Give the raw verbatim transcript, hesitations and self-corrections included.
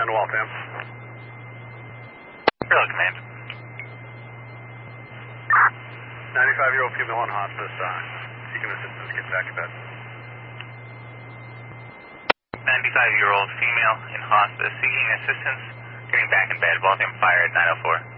command to Waltham. Hello, command. ninety-five-year-old female in hospice, uh, seeking assistance, get back to bed. ninety-five-year-old female in hospice seeking assistance, getting back in bed, Waltham Fire at nine oh four.